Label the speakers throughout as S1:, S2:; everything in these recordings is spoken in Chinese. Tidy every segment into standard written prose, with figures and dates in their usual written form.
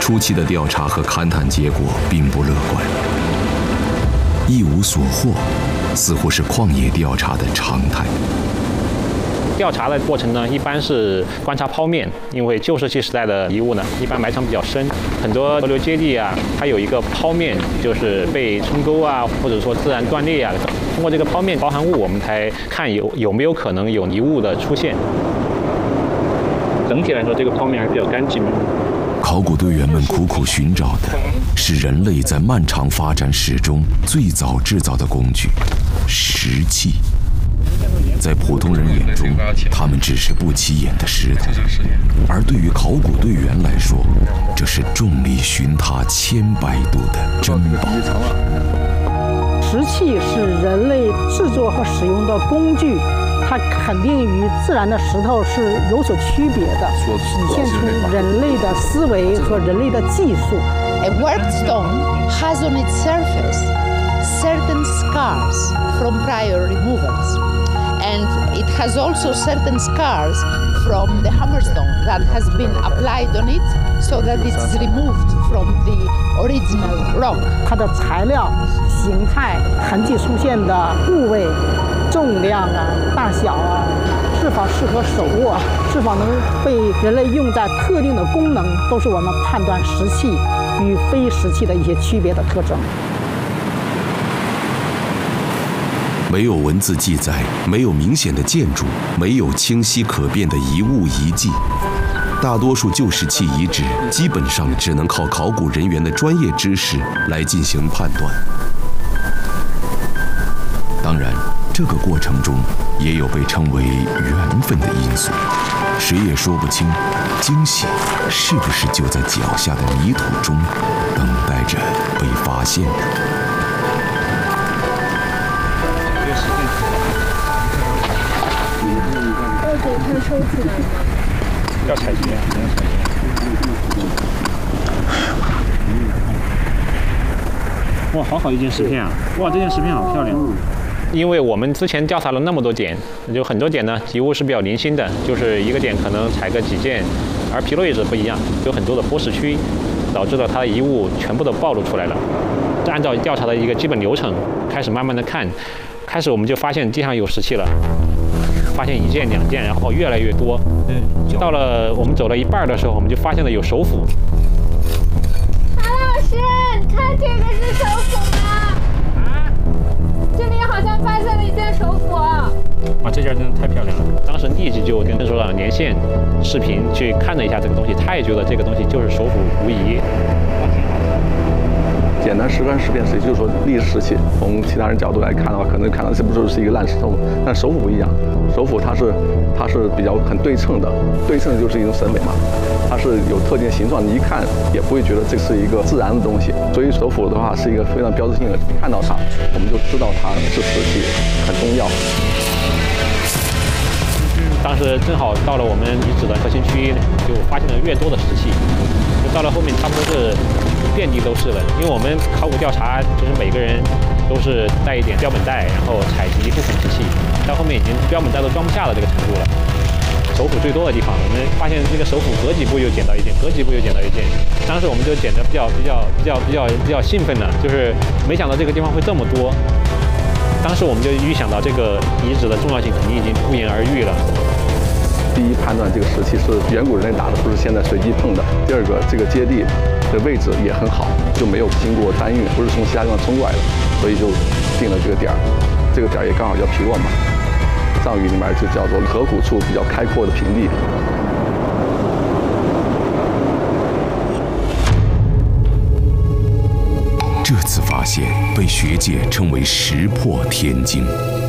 S1: 初期的调查和勘探结果并不乐观，一无所获，似乎是矿业调查的常态。
S2: 调查的过程呢，一般是观察剖面，因为旧石器时代的遗物呢，一般埋藏比较深，很多河流接地啊，它有一个剖面，就是被冲沟啊，或者说自然断裂啊。通过这个剖面包含物，我们才看有没有可能有遗物的出现。整体来说，这个剖面还是比较干净的。
S1: 考古队员们苦苦寻找的是人类在漫长发展史中最早制造的工具——石器。在普通人眼中，它们只是不起眼的石头，而对于考古队员来说，这是众里寻他千百度的珍宝。
S3: 石器是人类制作和使用的工具，它肯定与自然的石头是有所区别的，体现出人类的思维和人类的技术。
S4: A worked stone has on its surface certain scars from prior removals. And it has also certain scars from the hammerstone that has been applied on it so that it is removed from the original rock.
S3: 它的材料、形态、痕迹出现的部位、重量啊、大小啊，是否适合手握，是否能被人类用在特定的功能，都是我们判断石器与非石器的一些区别的特征。
S1: 没有文字记载，没有明显的建筑，没有清晰可辨的遗物遗迹，大多数旧石器遗址基本上只能靠考古人员的专业知识来进行判断。当然，这个过程中也有被称为缘分的因素，谁也说不清惊喜是不是就在脚下的泥土中等待着被发现呢？
S5: 给它收起来吗？
S2: 要采集，哇，好好一件石片啊！哇，这件石片好漂亮。因为我们之前调查了那么多点，就很多点呢，遗物是比较零星的，就是一个点可能采个几件，而皮洛遗址不一样，有很多的坡石区，导致了它的遗物全部都暴露出来了。按照调查的一个基本流程，开始慢慢的看，开始我们就发现地上有石器了。发现1件、2件，然后越来越多。到了我们走了一半的时候，我们就发现了有手斧。
S5: 韩老师，你看这个是手斧吗？啊？这里好像发现了一件手斧。
S2: 哇，这件真的太漂亮了！当时立即就跟说了连线视频去看了一下这个东西，他也觉得这个东西就是手斧无疑。
S6: 简单石棺石片石器就是说历史石器，从其他人角度来看的话，可能看到这不就是一个烂石头吗？但手斧不一样，手斧它是比较很对称的，对称就是一种审美嘛，它是有特定形状，你一看也不会觉得这是一个自然的东西，所以手斧的话是一个非常标志性的，看到它我们就知道它是石器，很重要。
S2: 当时正好到了我们遗址的核心区，就发现了越多的石器，就到了后面差不多是遍地都是了。因为我们考古调查，就是每个人都是带一点标本袋，然后采集部分石器，到后面已经标本袋都装不下了这个程度了。手斧最多的地方，我们发现这个手斧隔几步又捡到一件，隔几步又捡到一件。当时我们就捡得比较兴奋呢，就是没想到这个地方会这么多。当时我们就预想到这个遗址的重要性肯定已经不言而喻了。
S6: 第一，判断这个石器是远古人类打的，不是现在随机碰的。第二个，这个接地的位置也很好，就没有经过搬运，不是从其他地方冲过来的，所以就定了这个点儿。这个点儿也刚好叫皮洛嘛，藏语里面就叫做河谷处比较开阔的平地。
S1: 这次发现被学界称为石破天惊。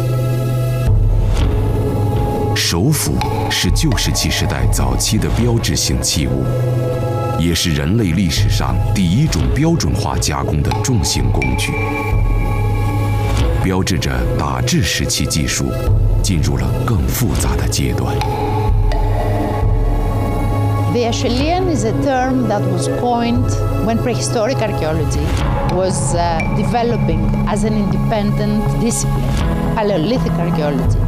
S1: 手斧是旧石器时代早期的标志性器物，也是人类历史上第一种标准化加工的重型工具，标志着打制石器技术进入了更复杂的阶段。
S4: The Acheulean is a term that was coined when prehistoric archaeology was developing as an independent discipline, Paleolithic archaeology.